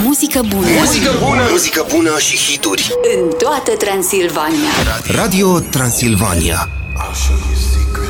Muzică bună. Muzică bună. Muzică bună și hituri În toată Transilvania. Radio Transilvania. I'll show you secrets.